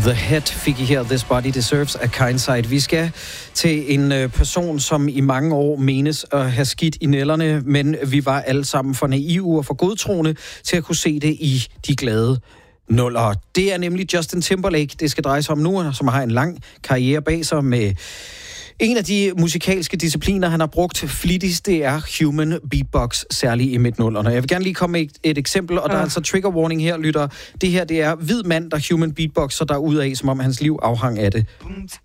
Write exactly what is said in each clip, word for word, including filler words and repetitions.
The Head fik I her, This Body Deserves a Kind Sight. Vi skal til en øh, person, som i mange år menes at have skidt i nælderne, men vi var alle sammen for naive og for godtroende til at kunne se det i de glade nuller. Det er nemlig Justin Timberlake, det skal dreje sig om nu, som har en lang karriere bag sig med en af de musikalske discipliner, han har brugt flittigst, det er human beatbox, særligt i midt-nullerne. Jeg vil gerne lige komme med et, et eksempel, og der er altså trigger warning her, lytter. Det her, det er hvid mand, der human beatboxer derudad, som om hans liv afhang af det.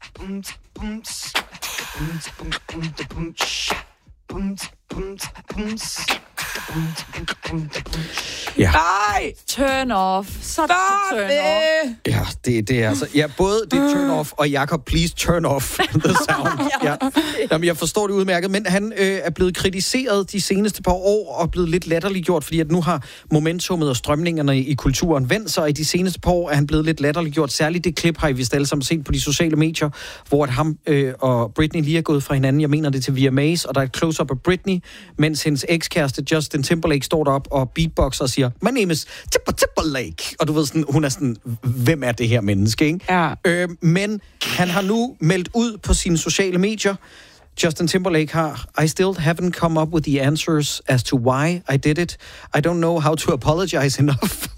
Ja. Nej! Turn off. Sådan turn off. Ja, det, det er altså... Ja, både det er turn off, og Jacob, please turn off the sound. Ja. Jamen, jeg forstår det udmærket, men han øh, er blevet kritiseret de seneste par år, og blevet lidt latterliggjort, fordi at nu har momentummet og strømningerne i kulturen vendt sig, og i de seneste par år er han blevet lidt latterliggjort. Særligt det klip har I vist alle sammen set på de sociale medier, hvor at ham øh, og Britney lige er gået fra hinanden. Jeg mener det til V M A's, og der er et close-up af Britney, mens hendes ekskæreste Justin Timberlake står derop og beatboxer og siger, my name is Tipper Timberlake. Og du ved sådan, hun er sådan, hvem er det her menneske, ikke? Ja. Øh, men han har nu meldt ud på sine sociale medier, Justin Timberlake har, I still haven't come up with the answers as to why I did it. I don't know how to apologize enough.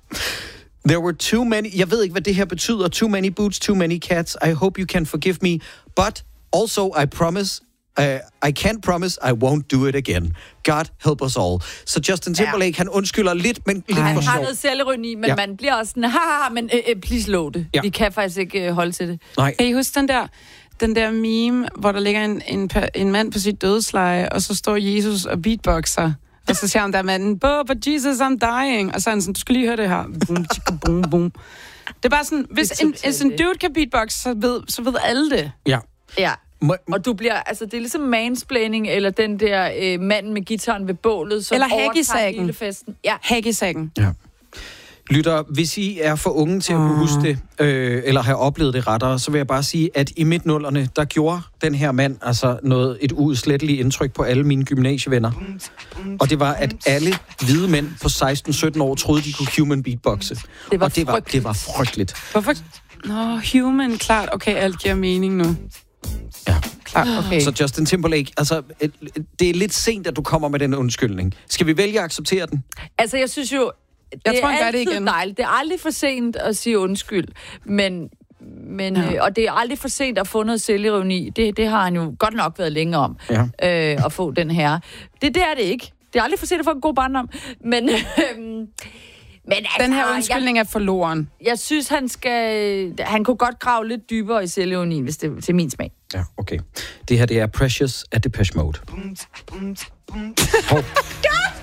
There were too many, jeg ved ikke, hvad det her betyder, too many boots, too many cats. I hope you can forgive me, but also I promise Uh, I can't promise I won't do it again. God help us all. Så Justin Timberlake, ja. han undskylder lidt, men lidt han for sjov. Han har noget selvironi, men ja. man bliver også sådan, haha, men uh, uh, please lov det. Ja. Vi kan faktisk ikke uh, holde til det. Nej. Kan I huske den der, den der meme, hvor der ligger en, en, en mand på sit dødsleje, og så står Jesus og beatboxer, og så siger han der manden, but Jesus, I'm dying. Og så er han sådan, du skal lige høre det her. Boom, tjika, boom, boom. Det er bare sådan, hvis en, hvis en dude kan beatbox, så ved, så ved alle det. Ja. Ja. Og du bliver, altså det er ligesom mansplaining, eller den der øh, mand med gitaren ved bålet, som eller overtager hele festen. Ja, hækkesagen. Ja. Lytter, hvis I er for unge til at uh. huske det, øh, eller have oplevet det rettere, så vil jeg bare sige, at i midt-nullerne, der gjorde den her mand altså noget, et uudsletteligt indtryk på alle mine gymnasievenner. Og det var, at alle hvide mænd på seksten sytten år troede, de kunne human beatboxe. Det var og det var, det var frygteligt. Hvorfor? Nå, human, klart. Okay, alt giver mening nu. Ja, klart. Okay. Så Justin Timberlake, altså, det er lidt sent, at du kommer med den undskyldning. Skal vi vælge at acceptere den? Altså, jeg synes jo, det jeg tror, er altid det igen. dejligt. Det er aldrig for sent at sige undskyld, men, men ja. øh, og det er aldrig for sent at få noget selvironi. Det, det har han jo godt nok været længe om, ja. øh, at få den her. Det, det er det ikke. Det er aldrig for sent at få en god barndom, men... Øh, Men altså, den her undskyldning jeg, er forloren. Jeg synes, han skal... Han kunne godt grave lidt dybere i selvironien, hvis det til min smag. Ja, okay. Det her, det er Precious af Depeche Mode. Hov.